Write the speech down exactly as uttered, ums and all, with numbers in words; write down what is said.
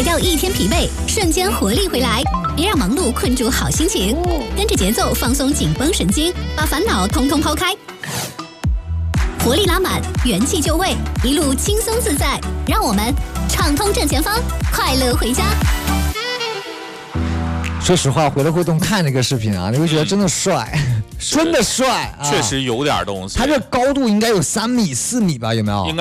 甩掉一天疲惫，瞬间活力回来。别让忙碌困住好心情，跟着节奏放松紧绷神经，把烦恼通通抛开。活力拉满，元气就位，一路轻松自在。让我们畅通正前方，快乐回家。 说实话，回来互动看这个视频啊，你会觉得真的帅，嗯、真的帅、啊， 确实有点东西。 他这高度应该有三米、四米吧？有没有？